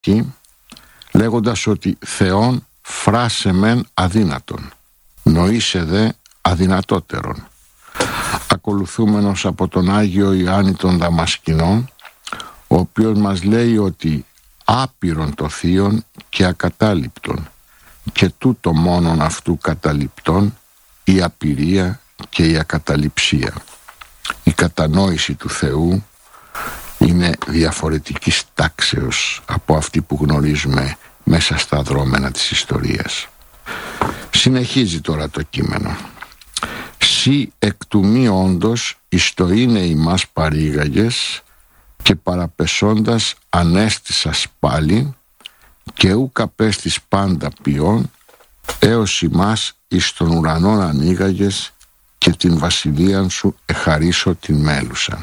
Αμερική, λέγοντας ότι «Θεόν φράσε μεν αδύνατον, νοήσε δε αδυνατότερον», ακολουθούμενος από τον Άγιο Ιωάννη των Δαμασκηνών, ο οποίος μας λέει ότι «άπειρον το θείον και ακατάληπτον, και τούτο μόνον αυτού καταληπτών η απειρία και η ακαταληψία». Η κατανόηση του Θεού είναι διαφορετικής τάξεως από αυτή που γνωρίζουμε μέσα στα δρόμενα της ιστορίας. Συνεχίζει τώρα το κείμενο. «Σι εκ του μη όντως εις το είναι ημάς παρήγαγες και παραπεσώντας ανέστησας πάλι και ούκ απέστης πάντα ποιόν έως ημάς εις των ουρανών ανοίγαγες και την βασιλείαν σου εχαρίσω την μέλουσα».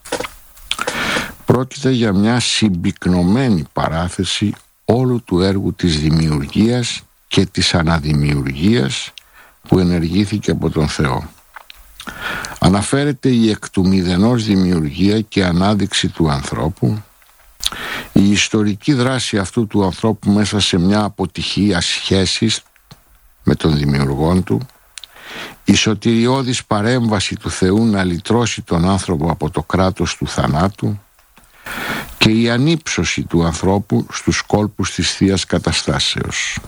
Πρόκειται για μια συμπυκνωμένη παράθεση όλου του έργου της δημιουργίας και της αναδημιουργίας που ενεργήθηκε από τον Θεό. Αναφέρεται η εκ του μηδενός δημιουργία και ανάδειξη του ανθρώπου, η ιστορική δράση αυτού του ανθρώπου μέσα σε μια αποτυχία σχέσης με τον δημιουργόν του, η σωτηριώδης παρέμβαση του Θεού να λυτρώσει τον άνθρωπο από το κράτος του θανάτου και η ανύψωση του ανθρώπου στους κόλπους της Θείας Καταστάσεως.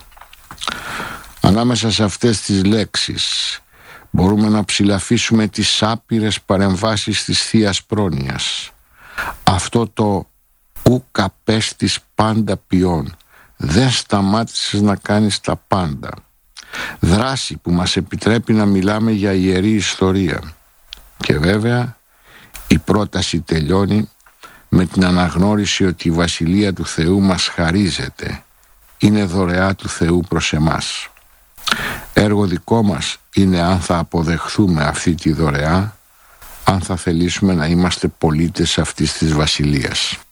Ανάμεσα σε αυτές τις λέξεις μπορούμε να ψηλαφίσουμε τις άπειρες παρεμβάσεις της Θείας Πρόνοιας. Αυτό το «ουκ απέστης πάντα ποιόν», δεν σταμάτησες να κάνεις τα πάντα. Δράση που μας επιτρέπει να μιλάμε για ιερή ιστορία. Και βέβαια η πρόταση τελειώνει με την αναγνώριση ότι η Βασιλεία του Θεού μας χαρίζεται. Είναι δωρεά του Θεού προς εμάς. Έργο δικό μας είναι αν θα αποδεχθούμε αυτή τη δωρεά, αν θα θελήσουμε να είμαστε πολίτες αυτής της Βασιλείας.